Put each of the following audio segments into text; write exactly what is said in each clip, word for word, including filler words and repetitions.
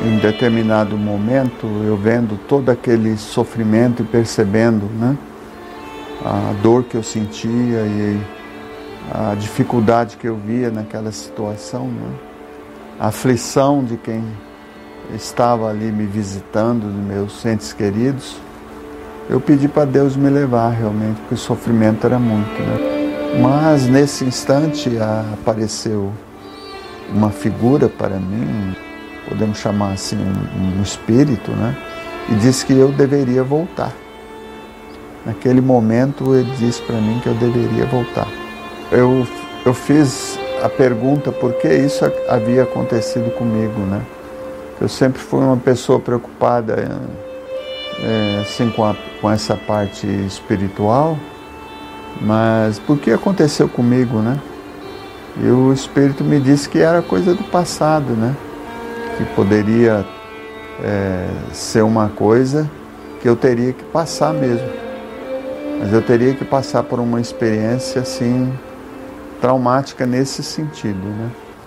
em determinado momento, eu vendo todo aquele sofrimento e percebendo, né, a dor que eu sentia e a dificuldade que eu via naquela situação, né, a aflição de quem estava ali me visitando, dos meus entes queridos, eu pedi para Deus me levar realmente, porque o sofrimento era muito, né? Mas nesse instante apareceu uma figura para mim, podemos chamar assim um, um espírito, né? E disse que eu deveria voltar. Naquele momento ele disse para mim que eu deveria voltar. Eu, eu fiz a pergunta por que isso havia acontecido comigo, né? Eu sempre fui uma pessoa preocupada é, assim, com, a, com essa parte espiritual, mas por que aconteceu comigo, né? E o Espírito me disse que era coisa do passado, né? Que poderia é, ser uma coisa que eu teria que passar mesmo. Mas eu teria que passar por uma experiência assim, traumática nesse sentido, né?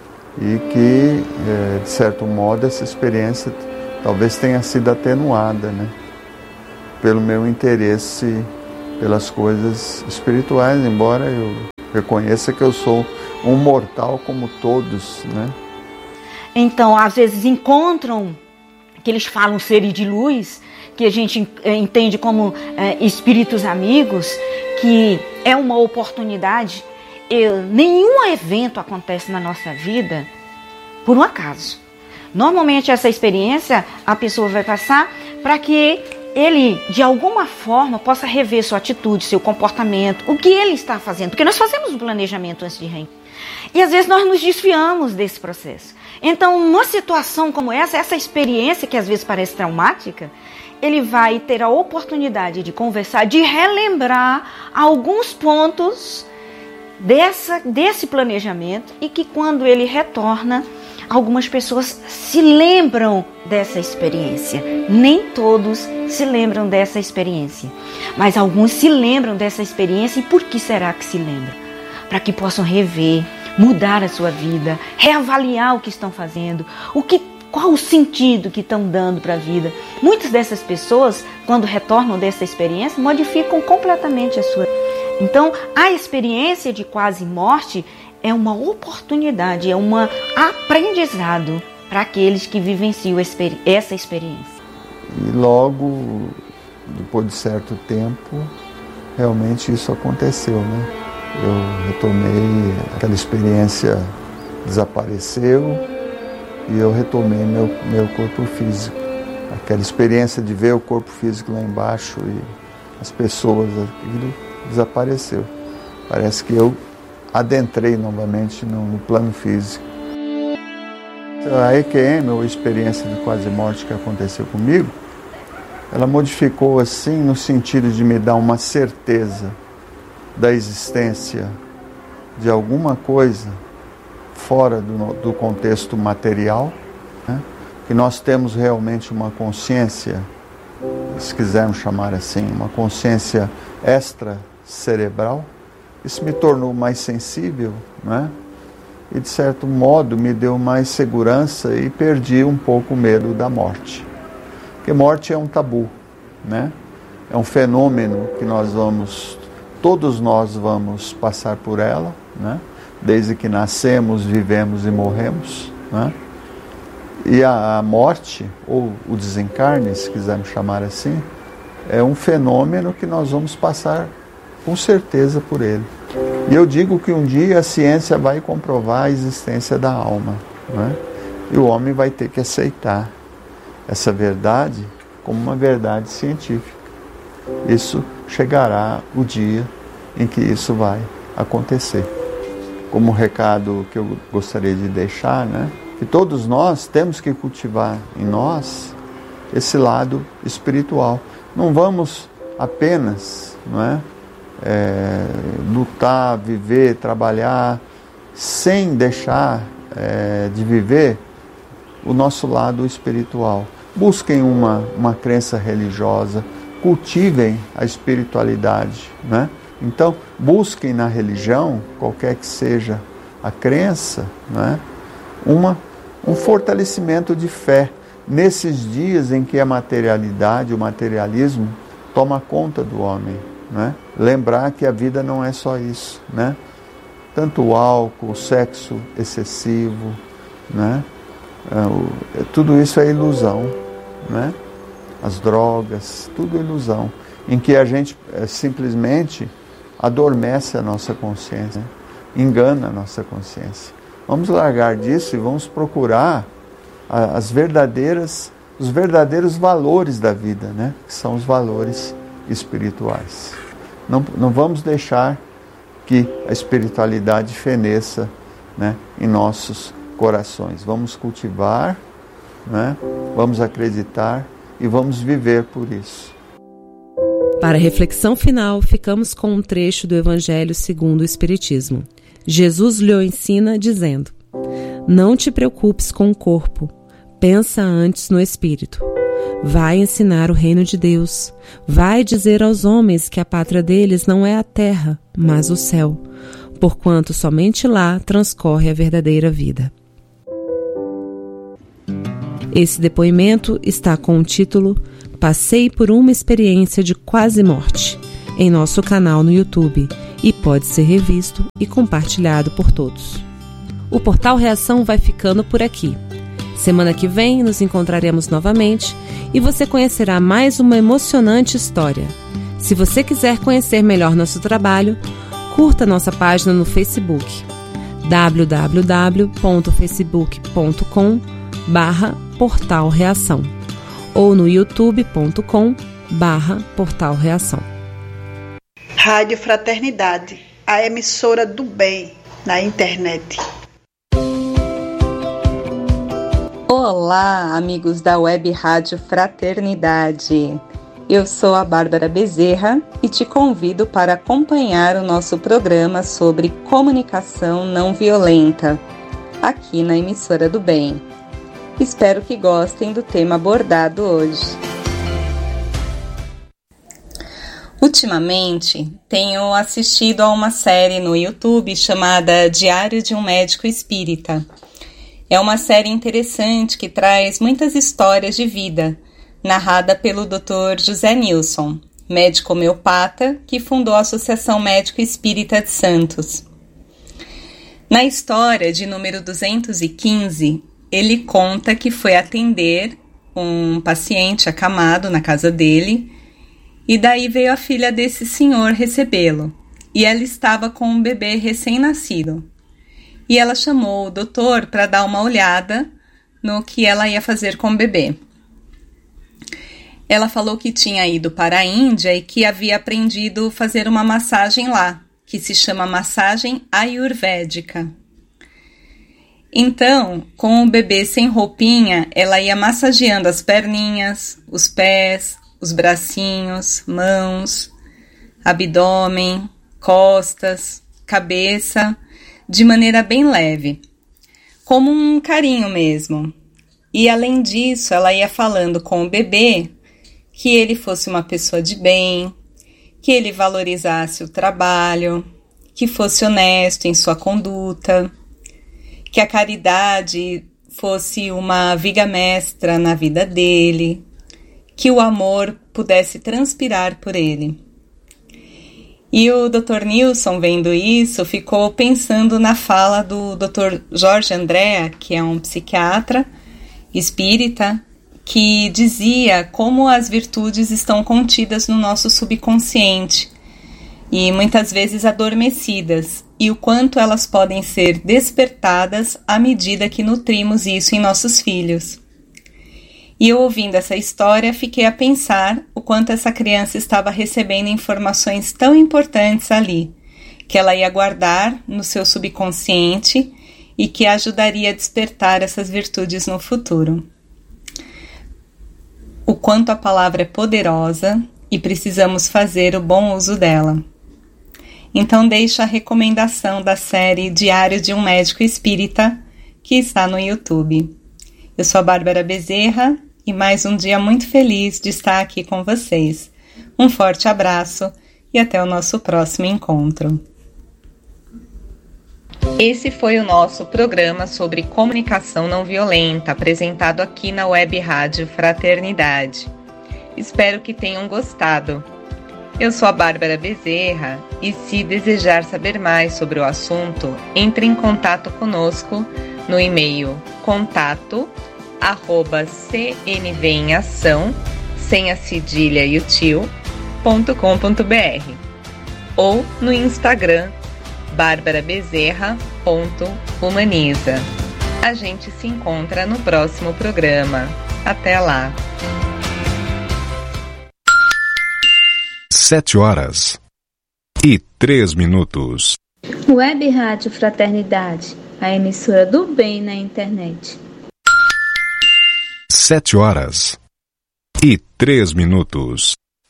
E que, é, de certo modo, essa experiência talvez tenha sido atenuada, né? Pelo meu interesse pelas coisas espirituais, embora eu reconheça que eu sou um mortal como todos, né? Então, às vezes encontram, que eles falam seres de luz, que a gente entende como é, espíritos amigos, que é uma oportunidade. Eu, nenhum evento acontece na nossa vida por um acaso. Normalmente essa experiência a pessoa vai passar para que ele, de alguma forma, possa rever sua atitude, seu comportamento, o que ele está fazendo. Porque nós fazemos um planejamento antes de reencarnar. E às vezes nós nos desfiamos desse processo. Então, numa situação como essa, essa experiência que às vezes parece traumática, ele vai ter a oportunidade de conversar, de relembrar alguns pontos dessa, desse planejamento, e que quando ele retorna, algumas pessoas se lembram dessa experiência. Nem todos se lembram dessa experiência, mas alguns se lembram dessa experiência. E por que será que se lembram? Para que possam rever, mudar a sua vida, reavaliar o que estão fazendo, o que, qual o sentido que estão dando para a vida. Muitas dessas pessoas, quando retornam dessa experiência, modificam completamente a sua. Então, a experiência de quase morte é uma oportunidade, é um aprendizado para aqueles que vivenciam essa experiência. E logo, depois de certo tempo, realmente isso aconteceu, né? Eu retomei, aquela experiência desapareceu e eu retomei meu, meu corpo físico. Aquela experiência de ver o corpo físico lá embaixo e as pessoas, aquilo desapareceu. Parece que eu adentrei novamente no, no plano físico. A E Q M, ou experiência de quase morte que aconteceu comigo, ela modificou assim no sentido de me dar uma certeza da existência de alguma coisa fora do, do contexto material, né? Que nós temos realmente uma consciência, se quisermos chamar assim, uma consciência extracerebral. Isso me tornou mais sensível, né? E de certo modo me deu mais segurança e perdi um pouco o medo da morte. Porque morte é um tabu, né? É um fenômeno que nós vamos, todos nós vamos passar por ela, né? Desde que nascemos, vivemos e morremos, né? E a, a morte, ou o desencarne, se quisermos chamar assim, é um fenômeno que nós vamos passar com certeza por ele. E eu digo que um dia a ciência vai comprovar a existência da alma, né? E o homem vai ter que aceitar essa verdade como uma verdade científica. Isso chegará o dia em que isso vai acontecer. Como recado que eu gostaria de deixar, né? Que todos nós temos que cultivar em nós esse lado espiritual. Não vamos apenas, não é? É, lutar, viver, trabalhar, sem deixar é, de viver o nosso lado espiritual. Busquem uma, uma crença religiosa, cultivem a espiritualidade, né? Então, busquem na religião, qualquer que seja a crença, né? Uma, um fortalecimento de fé, nesses dias em que a materialidade, o materialismo toma conta do homem, né? Lembrar que a vida não é só isso, né? Tanto o álcool, o sexo excessivo, né? Tudo isso é ilusão, né? As drogas, tudo é ilusão, em que a gente é, simplesmente adormece a nossa consciência, né? Engana a nossa consciência. Vamos largar disso e vamos procurar as verdadeiras, os verdadeiros valores da vida, né? Que são os valores espirituais. Não, não vamos deixar que a espiritualidade feneça, né, em nossos corações. Vamos cultivar, né? Vamos acreditar e vamos viver por isso. Para a reflexão final, ficamos com um trecho do Evangelho segundo o Espiritismo. Jesus lhe ensina dizendo: não te preocupes com o corpo, pensa antes no espírito. Vai ensinar o reino de Deus. Vai dizer aos homens que a pátria deles não é a terra, mas o céu, porquanto somente lá transcorre a verdadeira vida. Esse depoimento está com o título Passei por uma experiência de quase morte, em nosso canal no YouTube, e pode ser revisto e compartilhado por todos. O Portal Reação vai ficando por aqui. Semana que vem nos encontraremos novamente e você conhecerá mais uma emocionante história. Se você quiser conhecer melhor nosso trabalho, curta nossa página no Facebook, w w w ponto facebook ponto com barra portal reação ou no youtube ponto com barra portal reação. Rádio Fraternidade, a emissora do bem na internet. Olá, amigos da Web Rádio Fraternidade. Eu sou a Bárbara Bezerra e te convido para acompanhar o nosso programa sobre comunicação não violenta, aqui na emissora do bem. Espero que gostem do tema abordado hoje. Ultimamente, tenho assistido a uma série no YouTube chamada Diário de um Médico Espírita. É uma série interessante que traz muitas histórias de vida, narrada pelo doutor José Nilson, médico homeopata que fundou a Associação Médico Espírita de Santos. Na história de número duzentos e quinze, ele conta que foi atender um paciente acamado na casa dele, e daí veio a filha desse senhor recebê-lo, e ela estava com um bebê recém-nascido. E ela chamou o doutor para dar uma olhada no que ela ia fazer com o bebê. Ela falou que tinha ido para a Índia e que havia aprendido a fazer uma massagem lá, que se chama massagem ayurvédica. Então, com o bebê sem roupinha, ela ia massageando as perninhas, os pés, os bracinhos, mãos, abdômen, costas, cabeça, de maneira bem leve, como um carinho mesmo. E além disso, ela ia falando com o bebê que ele fosse uma pessoa de bem, que ele valorizasse o trabalho, que fosse honesto em sua conduta, que a caridade fosse uma viga mestra na vida dele, que o amor pudesse transpirar por ele. E o doutor Nilson, vendo isso, ficou pensando na fala do doutor Jorge Andréa, que é um psiquiatra espírita, que dizia como as virtudes estão contidas no nosso subconsciente e muitas vezes adormecidas, e o quanto elas podem ser despertadas à medida que nutrimos isso em nossos filhos. E eu, ouvindo essa história, fiquei a pensar o quanto essa criança estava recebendo informações tão importantes ali, que ela ia guardar no seu subconsciente e que ajudaria a despertar essas virtudes no futuro. O quanto a palavra é poderosa e precisamos fazer o bom uso dela. Então deixo a recomendação da série Diário de um Médico Espírita, que está no YouTube. Eu sou a Bárbara Bezerra e mais um dia muito feliz de estar aqui com vocês. Um forte abraço e até o nosso próximo encontro. Esse foi o nosso programa sobre comunicação não violenta, apresentado aqui na Web Rádio Fraternidade. Espero que tenham gostado. Eu sou a Bárbara Bezerra e, se desejar saber mais sobre o assunto, entre em contato conosco no e-mail contato arroba cnvinhação, sem a cedilha e o tio, ponto com ponto br, ou no Instagram bárbara bezerra ponto humaniza. A gente se encontra no próximo programa. Até lá! Sete horas e três minutos. Web Rádio Fraternidade, a emissora do bem na internet. Sete horas e três minutos.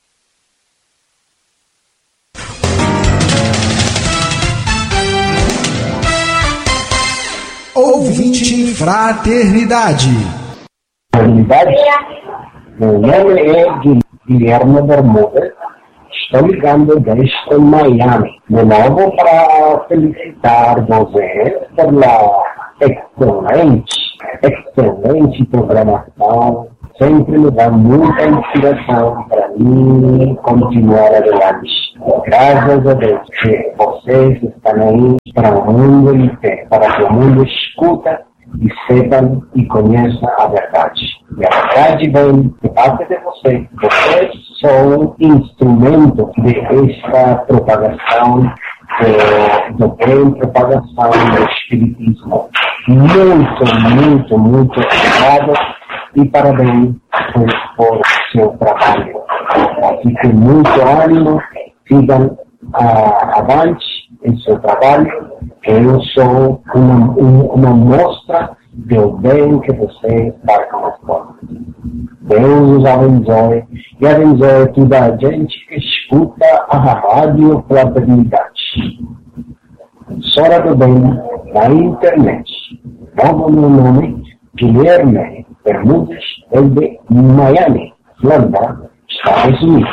Ouvinte Fraternidade. Fraternidade. Meu nome é Guilherme Bermuda. Estou ligando desde Miami. De novo, para felicitar você pela excelente, excelente programação. Sempre me dá muita inspiração para mim continuar adelante. Graças a Deus que vocês estão aí para o mundo inteiro, para que o mundo escuta e sepan e conheça a verdade. E a verdade vem de parte de vocês. Vocês são instrumento de esta propagação do, do bem, propagação do espiritismo. Muito, muito, muito obrigado e parabéns por, por seu trabalho. Assim que muito ânimo, sigam uh, avante em seu trabalho. Eu sou uma, uma mostra do bem que você está conosco. Deus os abençoe e abençoe toda a gente que escuta a Rádio Fraternidade. Sora do Bem na internet. Como meu nome, Guilherme Bermudas, de Miami, Flórida, Estados Unidos.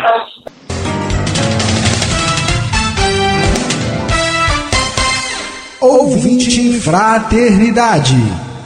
Ouvinte Fraternidade.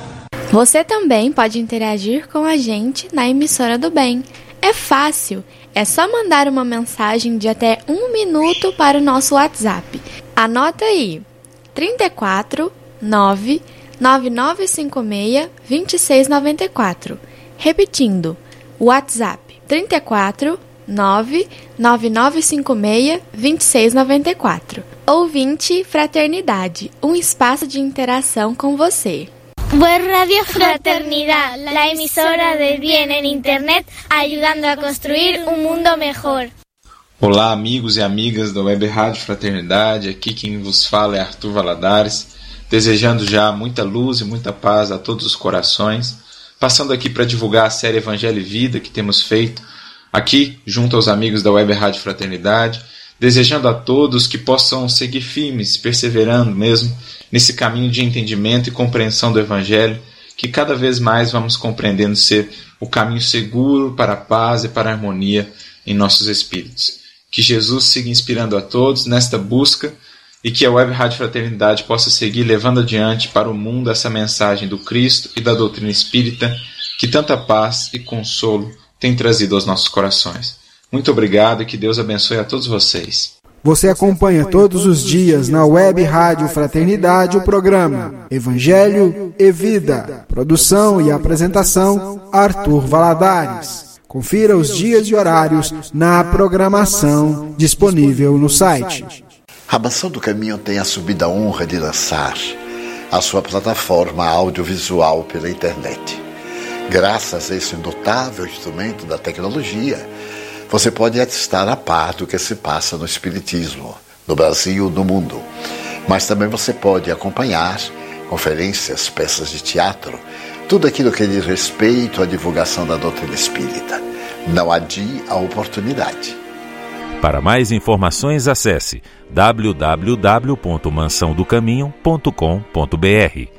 Você também pode interagir com a gente na emissora do bem. É fácil, é só mandar uma mensagem de até um minuto para o nosso WhatsApp. Anota aí, trinta e quatro, nove, nove nove cinco seis, dois seis nove quatro. Repetindo, WhatsApp trinta e quatro, nove, nove nove cinco seis, dois seis nove quatro. Ouvinte Fraternidade, um espaço de interação com você. Web Radio Fraternidad, la emisora del bien en Internet, ayudando a construir un mundo mejor. Olá, amigos e amigas da Web Rádio Fraternidade, aqui quem vos fala é Arthur Valadares, desejando já muita luz e muita paz a todos os corações, passando aqui para divulgar a série Evangelho e Vida que temos feito aqui junto aos amigos da Web Rádio Fraternidade, desejando a todos que possam seguir firmes, perseverando mesmo nesse caminho de entendimento e compreensão do Evangelho, que cada vez mais vamos compreendendo ser o caminho seguro para a paz e para a harmonia em nossos espíritos. Que Jesus siga inspirando a todos nesta busca e que a Web Rádio Fraternidade possa seguir levando adiante para o mundo essa mensagem do Cristo e da doutrina espírita que tanta paz e consolo tem trazido aos nossos corações. Muito obrigado e que Deus abençoe a todos vocês. Você acompanha todos os dias na Web Rádio Fraternidade o programa Evangelho e Vida. Produção e apresentação Arthur Valadares. Confira os dias e horários na programação disponível no site. A Mansão do Caminho tem assumido a honra de lançar a sua plataforma audiovisual pela internet. Graças a esse notável instrumento da tecnologia, você pode estar a par do que se passa no Espiritismo, no Brasil, no mundo. Mas também você pode acompanhar conferências, peças de teatro, tudo aquilo que diz respeito à divulgação da doutrina espírita. Não adie a oportunidade. Para mais informações, acesse w w w ponto mansão do caminho ponto com ponto b r.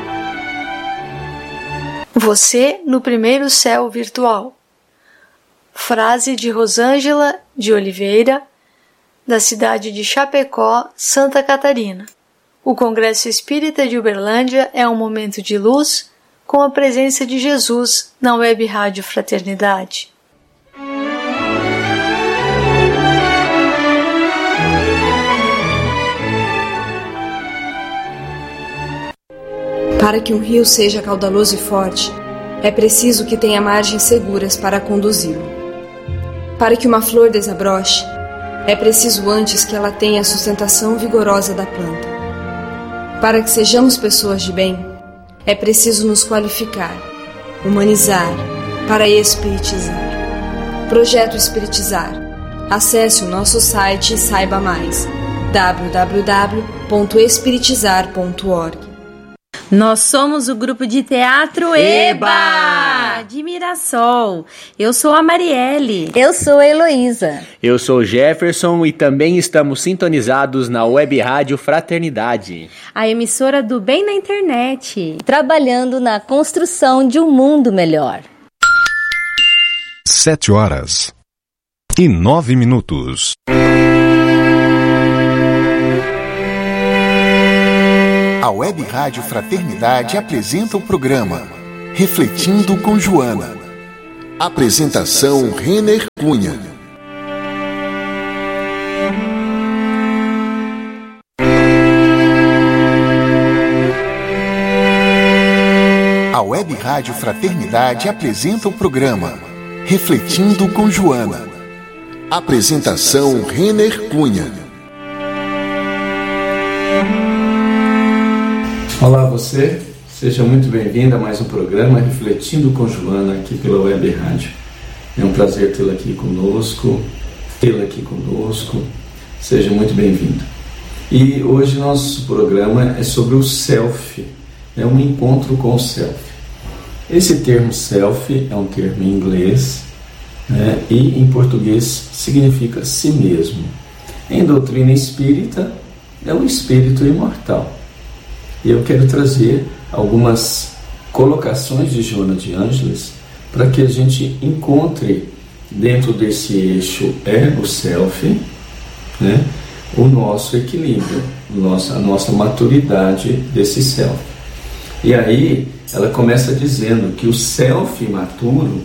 Você no primeiro céu virtual. Frase de Rosângela de Oliveira, da cidade de Chapecó, Santa Catarina. O Congresso Espírita de Uberlândia é um momento de luz com a presença de Jesus na Web Rádio Fraternidade. Para que um rio seja caudaloso e forte, é preciso que tenha margens seguras para conduzi-lo. Para que uma flor desabroche, é preciso antes que ela tenha a sustentação vigorosa da planta. Para que sejamos pessoas de bem, é preciso nos qualificar, humanizar, para espiritizar. Projeto Espiritizar. Acesse o nosso site e saiba mais. w w w ponto espiritizar ponto org. Nós somos o grupo de teatro Eba, de Mirassol. Eu sou a Marielle. Eu sou a Heloísa. Eu sou o Jefferson e também estamos sintonizados na Web Rádio Fraternidade, a emissora do bem na internet, trabalhando na construção de um mundo melhor. Sete horas e nove minutos. A Web Rádio Fraternidade apresenta o programa Refletindo com Joana. Apresentação Renner Cunha. A Web Rádio Fraternidade apresenta o programa Refletindo com Joana. Apresentação Renner Cunha. Olá você, seja muito bem-vindo a mais um programa Refletindo com Joana aqui pela Web Rádio. É um prazer tê-la aqui conosco, tê-la aqui conosco, seja muito bem-vindo. E hoje nosso programa é sobre o self, é um encontro com o self. Esse termo self é um termo em inglês, né, e em português significa si mesmo. Em doutrina espírita é o espírito imortal. E eu quero trazer algumas colocações de Joana de Ângeles para que a gente encontre dentro desse eixo ego-self, né, o nosso equilíbrio, a nossa maturidade desse self. E aí ela começa dizendo que o self imaturo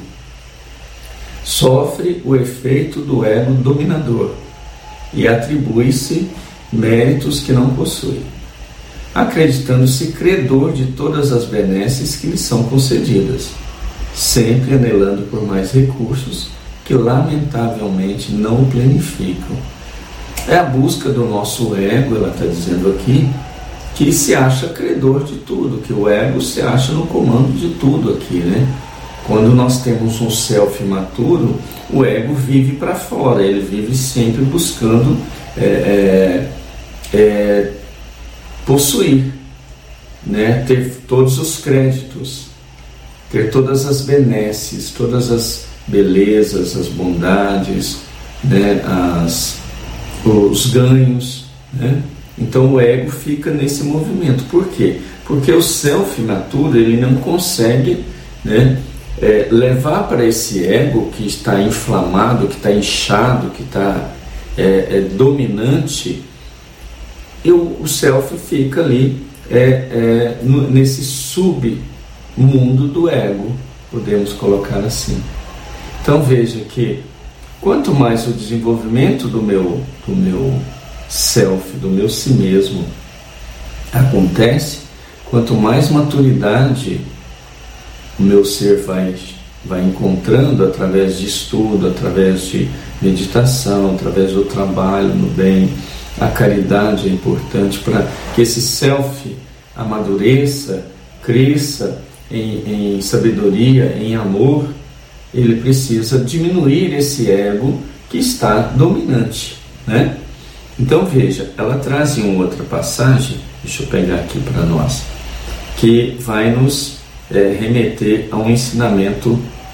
sofre o efeito do ego dominador e atribui-se méritos que não possui, acreditando-se credor de todas as benesses que lhe são concedidas, sempre anelando por mais recursos que lamentavelmente não o planificam. É a busca do nosso ego, ela está dizendo aqui, que se acha credor de tudo, que o ego se acha no comando de tudo aqui, né? Quando nós temos um self maturo, o ego vive para fora, ele vive sempre buscando é, é, é, possuir, né? Ter todos os créditos, ter todas as benesses, todas as belezas, as bondades, né? as, os ganhos, né? Então o ego fica nesse movimento. Por quê? Porque o self maturo, ele não consegue, né, é, levar para esse ego que está inflamado, que está inchado, que está é, é, dominante. E o, o self fica ali é, é, no, nesse submundo do ego, podemos colocar assim. Então veja que quanto mais o desenvolvimento do meu, do meu self, do meu si mesmo acontece, quanto mais maturidade o meu ser vai, vai encontrando através de estudo, através de meditação, através do trabalho no bem. A caridade é importante para que esse self amadureça, cresça em, em sabedoria, em amor. Ele precisa diminuir esse ego que está dominante, né? Então veja, ela traz em outra passagem, deixa eu pegar aqui para nós, que vai nos é, remeter a um ensinamento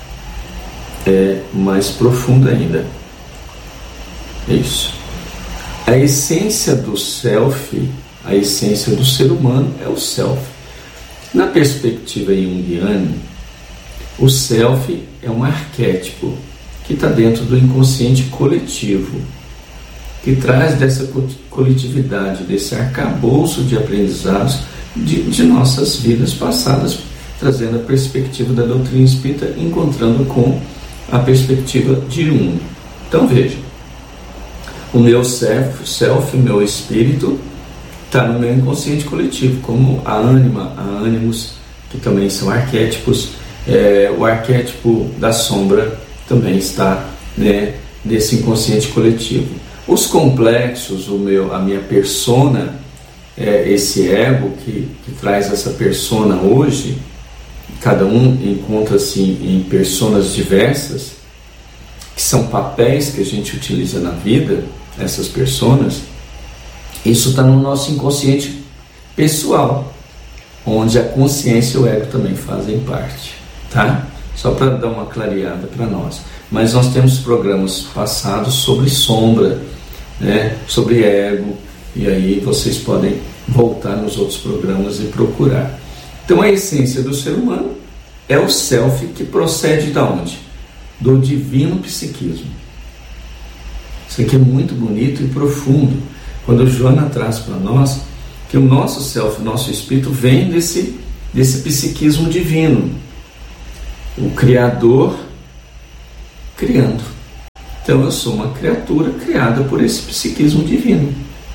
é, mais profundo ainda. Isso. A essência do self, a essência do ser humano é o self. Na perspectiva junguiana, o self é um arquétipo, que está dentro do inconsciente coletivo, que traz dessa coletividade, desse arcabouço de aprendizados de, de nossas vidas passadas, trazendo a perspectiva da doutrina espírita, encontrando com a perspectiva de um. Então veja, o meu self, self o meu espírito, está no meu inconsciente coletivo, como a ânima, a ânimos, que também são arquétipos, é, o arquétipo da sombra também está, né, nesse inconsciente coletivo. Os complexos, o meu, a minha persona, é, esse ego que, que traz essa persona hoje, cada um encontra-se em, em personas diversas, que são papéis que a gente utiliza na vida, essas personas. Isso está no nosso inconsciente pessoal, onde a consciência e o ego também fazem parte, tá? Só para dar uma clareada para nós. Mas nós temos programas passados sobre sombra, né? Sobre ego, e aí vocês podem voltar nos outros programas e procurar. Então a essência do ser humano é o self, que procede de onde? Do divino psiquismo. Isso aqui é muito bonito e profundo, quando Joana traz para nós que o nosso self, o nosso espírito, vem desse, desse psiquismo divino, o Criador criando. Então eu sou uma criatura criada por esse psiquismo divino.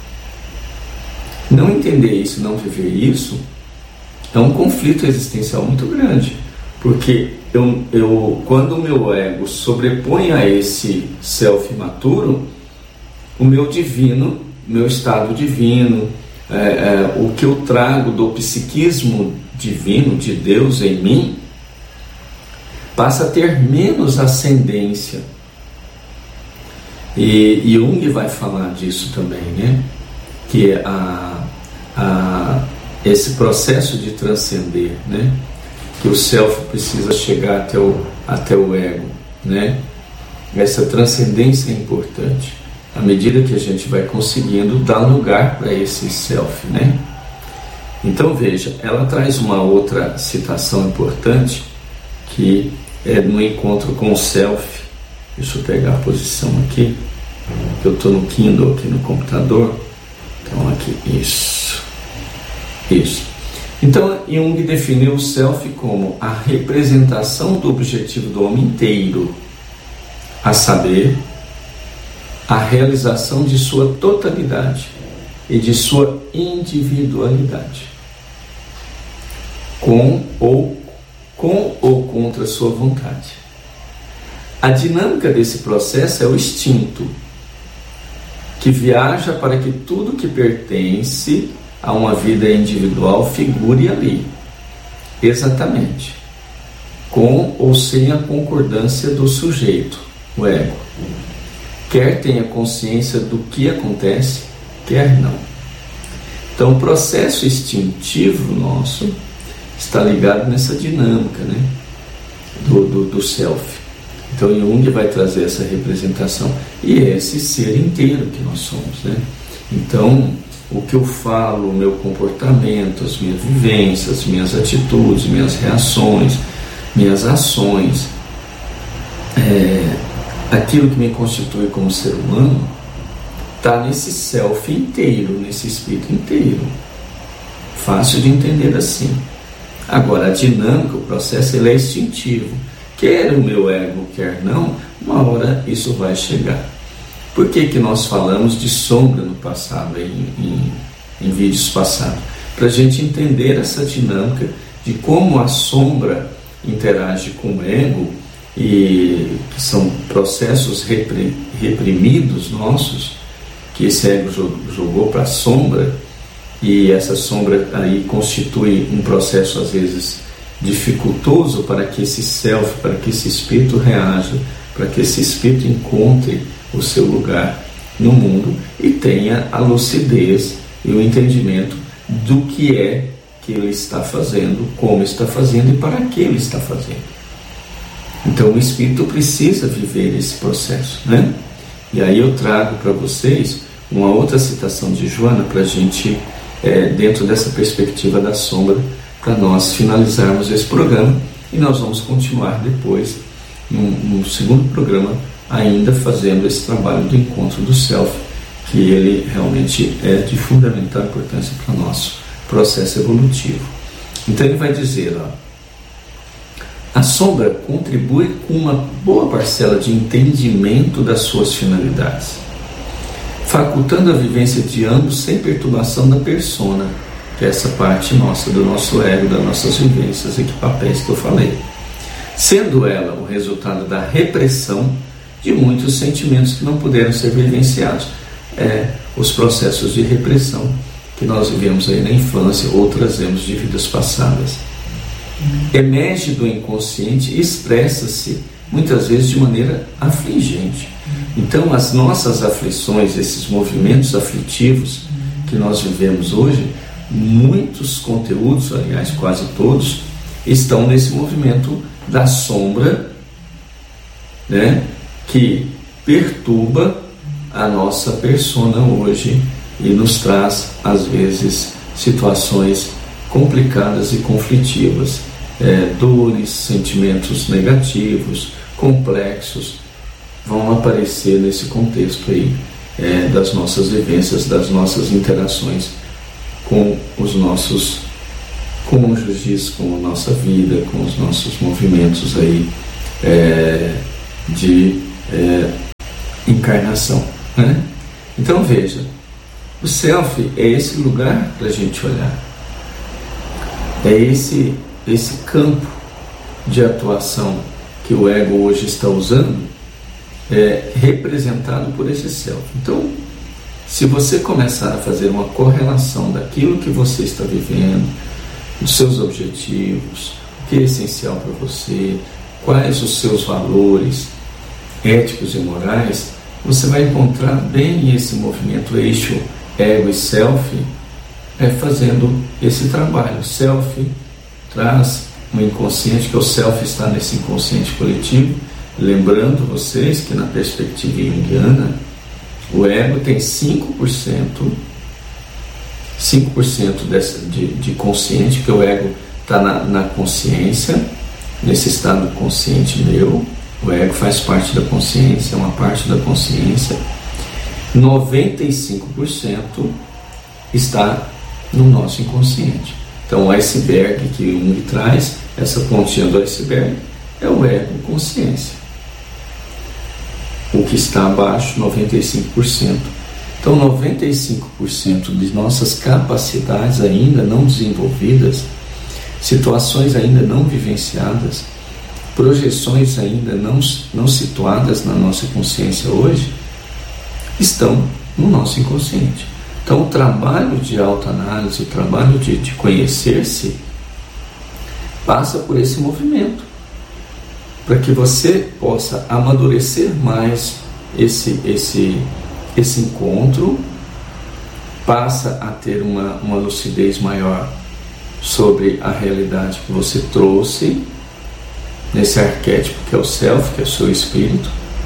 Não entender isso, não viver isso, é um conflito existencial muito grande, porque eu, eu, quando o meu ego sobrepõe a esse self imaturo, o meu divino, meu estado divino, é, é, o que eu trago do psiquismo divino, de Deus em mim, passa a ter menos ascendência. E, e Jung vai falar disso também, né? Que a, a, esse processo de transcender, né? Que o self precisa chegar até o, até o ego, né? Essa transcendência é importante. À medida que a gente vai conseguindo dar lugar para esse self, né? Então veja, ela traz uma outra citação importante, que é no encontro com o self. Deixa eu pegar a posição aqui, que eu estou no Kindle aqui no computador. Então aqui, isso, isso. Então Jung definiu o self como a representação do objetivo do homem inteiro, a saber, a realização de sua totalidade e de sua individualidade, com ou, com ou contra sua vontade. A dinâmica desse processo é o instinto, que viaja para que tudo que pertence a uma vida individual figure ali, exatamente, com ou sem a concordância do sujeito, o ego. Quer tenha consciência do que acontece, quer não. Então o processo instintivo nosso está ligado nessa dinâmica, né? do, do, do self. Então Jung vai trazer essa representação, e é esse ser inteiro que nós somos, né? Então o que eu falo, o meu comportamento, as minhas vivências, as minhas atitudes, minhas reações, minhas ações, é, aquilo que me constitui como ser humano, está nesse self inteiro, nesse espírito inteiro. Fácil de entender assim. Agora, a dinâmica, o processo, ele é instintivo. Quer o meu ego, quer não, uma hora isso vai chegar. Por que que nós falamos de sombra no passado, em, em, em vídeos passados? Para a gente entender essa dinâmica de como a sombra interage com o ego, e que são processos repri, reprimidos nossos, que esse ego jogou para a sombra, e essa sombra aí constitui um processo às vezes dificultoso para que esse self, para que esse espírito reaja, para que esse espírito encontre o seu lugar no mundo e tenha a lucidez e o entendimento do que é que ele está fazendo, como está fazendo e para que ele está fazendo. Então o espírito precisa viver esse processo, né? E aí eu trago para vocês uma outra citação de Joana para a gente, é, dentro dessa perspectiva da sombra, para nós finalizarmos esse programa, e nós vamos continuar depois no, no segundo programa, ainda fazendo esse trabalho do encontro do self, que ele realmente é de fundamental importância para o nosso processo evolutivo. Então ele vai dizer, ó, a sombra contribui com uma boa parcela de entendimento das suas finalidades, facultando a vivência de ambos sem perturbação da persona, que é essa parte nossa, do nosso ego, das nossas vivências e que papéis que eu falei, sendo ela o resultado da repressão de muitos sentimentos que não puderam ser vivenciados. É, os processos de repressão que nós vivemos aí na infância ou trazemos de vidas passadas. Emerge do inconsciente e expressa-se muitas vezes de maneira afligente. Então as nossas aflições, esses movimentos aflitivos que nós vivemos hoje, muitos conteúdos, aliás quase todos, estão nesse movimento da sombra, né, que perturba a nossa persona hoje e nos traz às vezes situações complicadas e conflitivas, é, dores, sentimentos negativos, complexos, vão aparecer nesse contexto aí, é, das nossas vivências, das nossas interações com os nossos cônjuges, com a nossa vida, com os nossos movimentos aí, é, de é, encarnação, né? Então veja, o self é esse lugar para a gente olhar, é esse, esse campo de atuação que o ego hoje está usando, é representado por esse self. Então, se você começar a fazer uma correlação daquilo que você está vivendo, dos seus objetivos, o que é essencial para você, quais os seus valores éticos e morais, você vai encontrar bem esse movimento eixo ego e self, é, fazendo esse trabalho. Self traz um inconsciente, que o self está nesse inconsciente coletivo, lembrando vocês que na perspectiva junguiana, o ego tem cinco por cento, cinco por cento dessa, de, de consciente, que o ego está na, na consciência, nesse estado consciente meu. O ego faz parte da consciência, é uma parte da consciência. noventa e cinco por cento está no nosso inconsciente. Então o iceberg que o Jung traz, essa pontinha do iceberg, é o ego consciência. O que está abaixo, noventa e cinco por cento. Então noventa e cinco por cento de nossas capacidades ainda não desenvolvidas, situações ainda não vivenciadas, projeções ainda não, não situadas na nossa consciência hoje, estão no nosso inconsciente. Então o trabalho de autoanálise, o trabalho de, de conhecer-se, passa por esse movimento, para que você possa amadurecer mais esse, esse, esse encontro, passa a ter uma, uma lucidez maior sobre a realidade que você trouxe, nesse arquétipo que é o self, que é o seu espírito,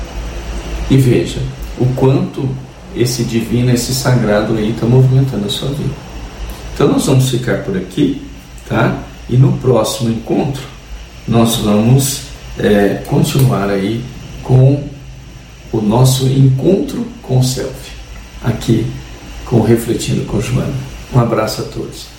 e veja o quanto esse divino, esse sagrado aí está movimentando a sua vida. Então nós vamos ficar por aqui, tá? E no próximo encontro nós vamos é, continuar aí com o nosso encontro com o self, aqui com Refletindo com Joana. Um abraço a todos.